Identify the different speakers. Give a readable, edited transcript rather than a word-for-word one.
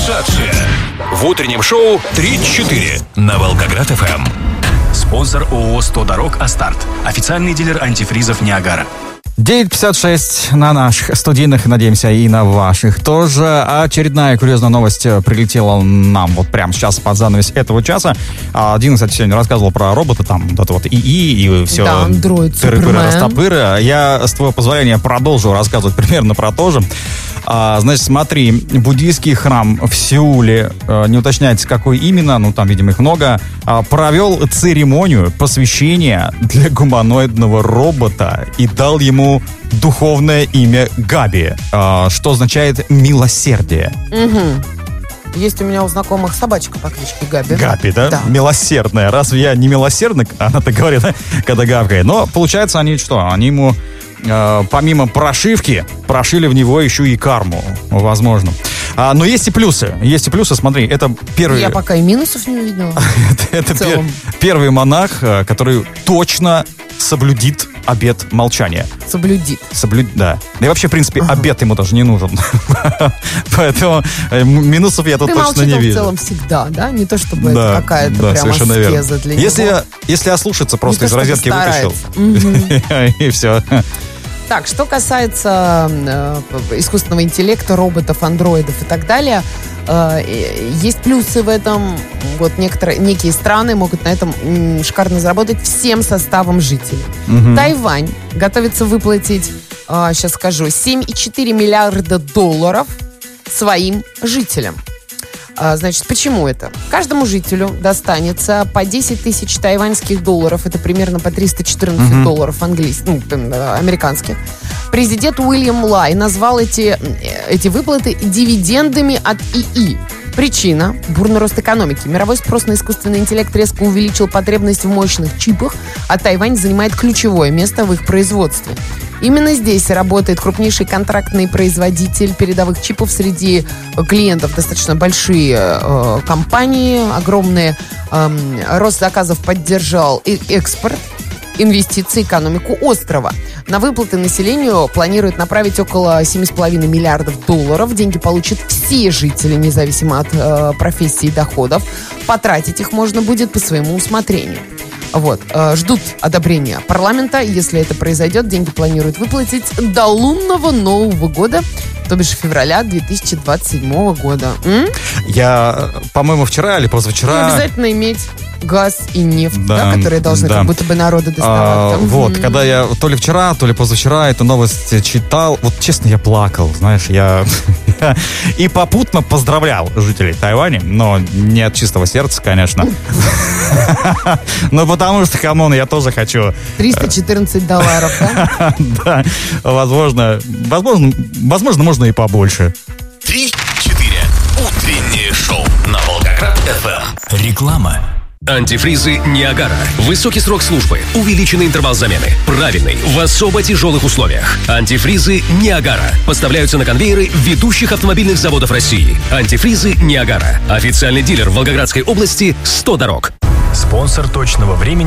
Speaker 1: Сенсация. В утреннем шоу 3-4 на Волгоград-ФМ.
Speaker 2: Спонсор ООО «100 дорог Астарт». Официальный дилер антифризов «Ниагара».
Speaker 3: 9:56 на наших студийных, надеемся, и на ваших тоже. Очередная курьезная новость прилетела нам вот прямо сейчас под занавес этого часа. Дина, кстати, сегодня рассказывал про робота, там, вот это вот ИИ и все.
Speaker 4: Да, андроид,
Speaker 3: тыры-пыры, растопыры. Я, с твоего позволения, продолжу рассказывать примерно про то же. Значит, смотри, буддийский храм в Сеуле, не уточняется, какой именно, ну, там, видимо, их много, провел церемонию посвящения для гуманоидного робота и дал ему духовное имя Габи, что означает «милосердие».
Speaker 4: Угу. Есть у меня у знакомых собачка по кличке Габи.
Speaker 3: Габи, да?
Speaker 4: Да.
Speaker 3: Милосердная. Разве я не милосердный? Она так говорит, когда гавкает. Но получается, они что? Они ему помимо прошивки прошили в него еще и карму, возможно. Но есть и плюсы. Есть и плюсы, смотри, это первый...
Speaker 4: Я пока и минусов не увидела.
Speaker 3: Это первый монах, который точно соблюдит обет молчания.
Speaker 4: Соблюдит,
Speaker 3: да. И вообще, в принципе, обет ему даже не нужен. Поэтому минусов я тут точно не вижу.
Speaker 4: в целом всегда, да? Не то, чтобы это какая-то прям аскеза для него.
Speaker 3: Если ослушаться, просто из розетки вытащил. И все.
Speaker 4: Так, что касается искусственного интеллекта, роботов, андроидов и так далее, есть плюсы в этом. Вот некие страны могут на этом шикарно заработать всем составом жителей. Угу. Тайвань готовится выплатить, сейчас скажу, $7,4 миллиарда своим жителям. Значит, почему это? Каждому жителю достанется по 10 тысяч тайваньских долларов, это примерно по 314 долларов американских. Президент Уильям Лай назвал эти выплаты дивидендами от ИИ. Причина – бурный рост экономики. Мировой спрос на искусственный интеллект резко увеличил потребность в мощных чипах, а Тайвань занимает ключевое место в их производстве. Именно здесь работает крупнейший контрактный производитель передовых чипов среди клиентов. Достаточно большие компании, огромные. Рост заказов поддержал и экспорт, инвестиции, экономику острова. На выплаты населению планируют направить около $7,5 миллиардов. Деньги получат все жители, независимо от профессии и доходов. Потратить их можно будет по своему усмотрению. Вот. Ждут одобрения парламента. Если это произойдет, деньги планируют выплатить до лунного Нового года, то бишь февраля 2027 года.
Speaker 3: Я, по-моему, вчера или позавчера...
Speaker 4: Не обязательно иметь газ и нефть, которые должны как будто бы народу доставать.
Speaker 3: Вот, когда я то ли вчера, то ли позавчера эту новость читал, вот честно, я плакал, знаешь, я и попутно поздравлял жителей Тайваня, но не от чистого сердца, конечно. Но потому что, камон, я тоже хочу.
Speaker 4: $314, да?
Speaker 3: Да, возможно, можно и побольше.
Speaker 1: 3-4. Утреннее шоу на Волгоград-ФМ. Реклама. Антифризы «Ниагара». Высокий срок службы, увеличенный интервал замены, правильный, в особо тяжелых условиях. Антифризы «Ниагара» поставляются на конвейеры ведущих автомобильных заводов России. Антифризы «Ниагара». Официальный дилер в Волгоградской области «100 дорог».
Speaker 2: Спонсор точного времени